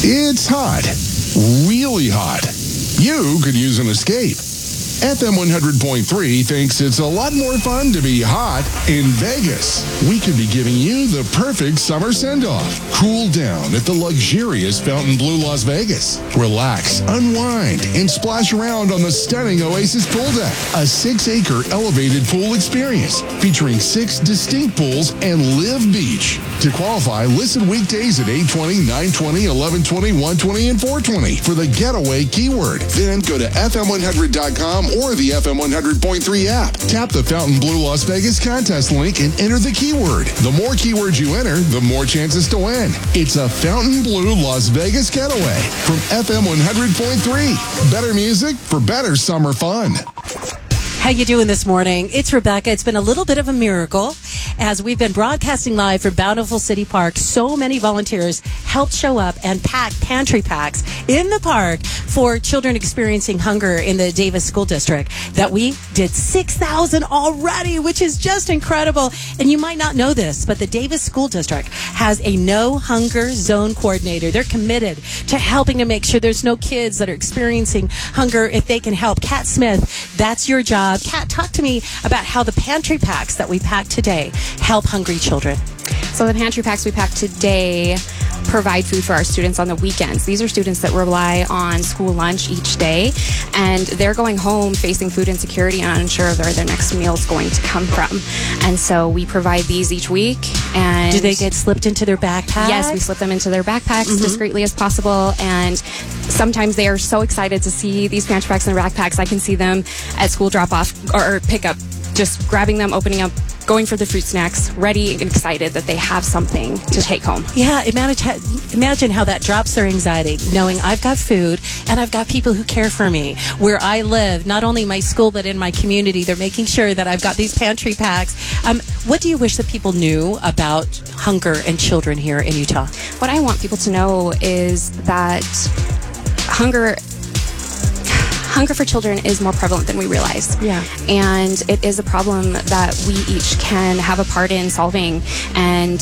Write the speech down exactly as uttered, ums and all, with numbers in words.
It's hot. Really hot. You could use an escape. F M one hundred point three thinks it's a lot more fun to be hot in Vegas. We could be giving you the perfect summer send-off. Cool down at the luxurious Fontainebleau Las Vegas. Relax, unwind, and splash around on the stunning Oasis pool deck. A six-acre elevated pool experience featuring six distinct pools and Live Beach. To qualify, listen weekdays at eight twenty, nine twenty, eleven twenty, one twenty, and four twenty for the getaway keyword. Then go to F M one hundred dot com or the F M one hundred point three app. Tap the Fontainebleau Las Vegas contest link and enter the keyword. The more keywords you enter, the more chances to win. It's a Fontainebleau Las Vegas getaway from F M one hundred point three. Better music for better summer fun. How you doing this morning? It's Rebecca. It's been a little bit of a miracle as we've been broadcasting live from Bountiful City Park. So many volunteers helped show up and pack pantry packs in the park for children experiencing hunger in the Davis School District that we did six thousand already, which is just incredible. And you might not know this, but the Davis School District has a no hunger zone coordinator. They're committed to helping to make sure there's no kids that are experiencing hunger if they can help. Kat Smith, that's your job. Kat, talk to me about how the pantry packs that we packed today help hungry children. So the pantry packs we packed today provide food for our students on the weekends. These are students that rely on school lunch each day, and they're going home facing food insecurity and unsure of where their next meal is going to come from. And so we provide these each week. And do they get slipped into their backpacks? Yes, we slip them into their backpacks mm-hmm. discreetly as possible. And sometimes they are so excited to see these pantry packs and backpacks. I can see them at school drop-off or pick-up, just grabbing them, opening up, going for the fruit snacks, ready and excited that they have something to take home. Yeah, imagine, imagine how that drops their anxiety, knowing I've got food and I've got people who care for me where I live, not only my school but in my community. They're making sure that I've got these pantry packs. Um, what do you wish that people knew about hunger and children here in Utah? What I want people to know is that hunger Hunger for children is more prevalent than we realize. Yeah. And it is a problem that we each can have a part in solving. And